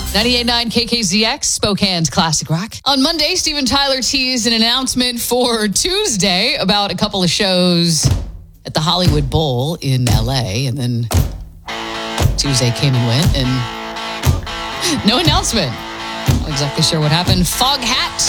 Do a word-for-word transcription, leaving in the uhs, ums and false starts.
ninety-eight point nine K K Z X, Spokane's Classic Rock. On Monday, Steven Tyler teased an announcement for Tuesday about a couple of shows at the Hollywood Bowl in L A. And then Tuesday came and went, and no announcement. Not exactly sure what happened. Fog Hat